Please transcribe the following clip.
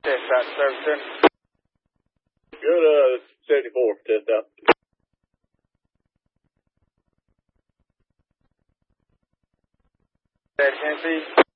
Test out service center. Good, 74, test out. Tennessee.